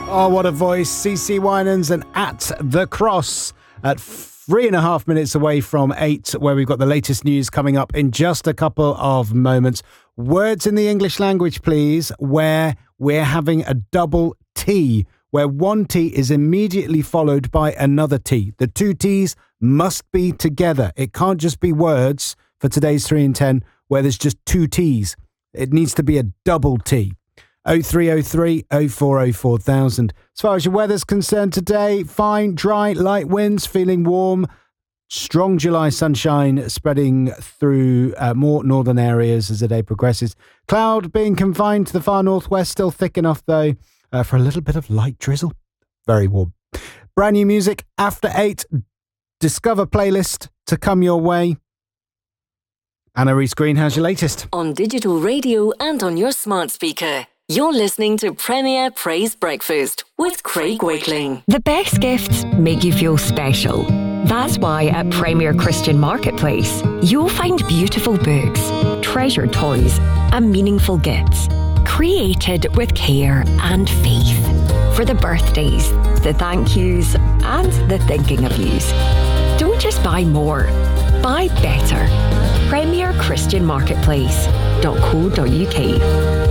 Oh, what a voice. CeCe Winans and At the Cross at 3.5 minutes away from 8, where we've got the latest news coming up in just a couple of moments. Words in the English language, please, where we're having a double T, where one T is immediately followed by another T. The two T's must be together. It can't just be words for today's 3 in 10 where there's just two T's. It needs to be a double T. 0303 0404 4000. As far as your weather's concerned today, fine, dry, light winds, feeling warm, strong July sunshine spreading through more northern areas as the day progresses. Cloud being confined to the far northwest, still thick enough though for a little bit of light drizzle. Very warm. Brand new music after 8. Discover playlist to come your way. Anna Reese Green has your latest. On digital radio and on your smart speaker. You're listening to Premier Praise Breakfast with Craig Wakeling. The best gifts make you feel special. That's why at Premier Christian Marketplace, you'll find beautiful books, treasured toys, and meaningful gifts, created with care and faith. For the birthdays, the thank yous, and the thinking of yous. Don't just buy more, buy better. Premier Christian Marketplace.co.uk.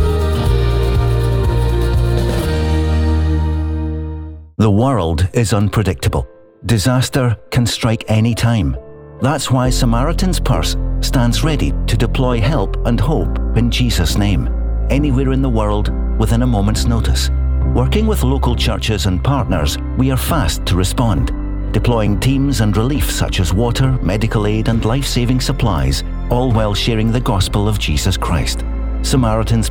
The world is unpredictable. Disaster can strike any time. That's why Samaritan's Purse stands ready to deploy help and hope in Jesus' name, anywhere in the world within a moment's notice. Working with local churches and partners, we are fast to respond, deploying teams and relief such as water, medical aid and life-saving supplies, all while sharing the gospel of Jesus Christ. Samaritan's